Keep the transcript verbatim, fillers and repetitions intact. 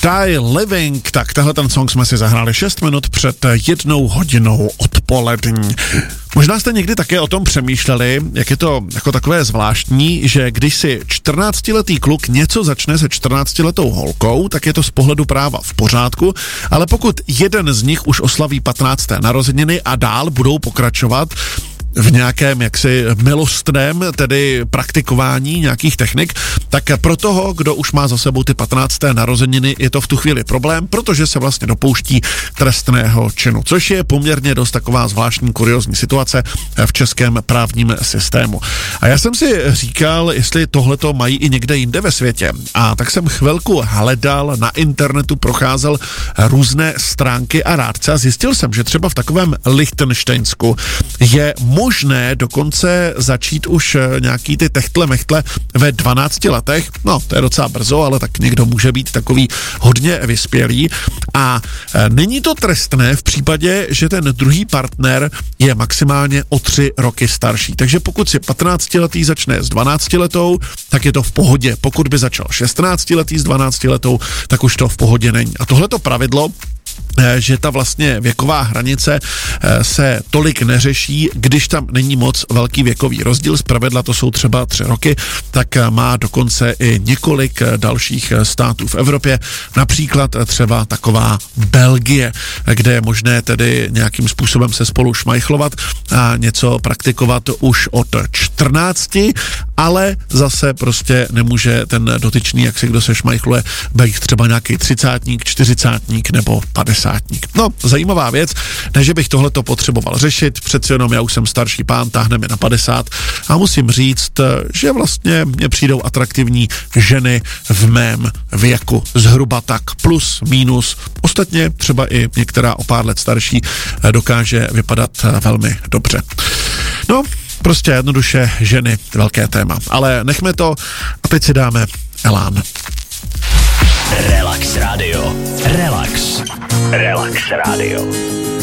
Die Living, tak tahle ten song jsme si zahráli šest minut před jednou hodinou odpolední. Možná jste někdy také o tom přemýšleli, jak je to jako takové zvláštní, že když si čtrnáctiletý kluk něco začne se čtrnáctiletou holkou, tak je to z pohledu práva v pořádku, ale pokud jeden z nich už oslaví patnácté narozeniny a dál budou pokračovat v nějakém jaksi milostném, tedy praktikování nějakých technik, tak pro toho, kdo už má za sebou ty patnácté narozeniny, je to v tu chvíli problém, protože se vlastně dopouští trestného činu, což je poměrně dost taková zvláštní kuriózní situace v českém právním systému. A já jsem si říkal, jestli tohleto mají i někde jinde ve světě. A tak jsem chvilku hledal, na internetu procházel různé stránky a rádce a zjistil jsem, že třeba v takovém Lichtenštejnsku je možné dokonce začít už nějaký ty techtle mechtle ve dvanácti letech, no to je docela brzo, ale tak někdo může být takový hodně vyspělý a není to trestné v případě, že ten druhý partner je maximálně o tři roky starší, takže pokud si patnáctiletý začne s dvanáctiletou, tak je to v pohodě, pokud by začal šestnáctiletý s dvanáctiletou, tak už to v pohodě není. A tohleto pravidlo, že ta vlastně věková hranice se tolik neřeší, když tam není moc velký věkový rozdíl, zpravidla to jsou třeba tři roky, tak má dokonce i několik dalších států v Evropě, například třeba taková Belgie, kde je možné tedy nějakým způsobem se spolu šmajchlovat a něco praktikovat už od čtrnácti, ale zase prostě nemůže ten dotyčný, jak si kdo se šmajchluje, být třeba nějaký třicátník, čtyřicátník nebo padesátník. No, zajímavá věc, ne, že bych tohleto potřeboval řešit, přeci jenom já už jsem starší pán, táhne mi na padesát a musím říct, že vlastně mně přijdou atraktivní ženy v mém věku, zhruba tak plus, minus, ostatně třeba i některá o pár let starší dokáže vypadat velmi dobře. No, prostě jednoduše ženy, velké téma, ale nechme to a teď si dáme elán. Relax Radio. Relax. Relax Radio.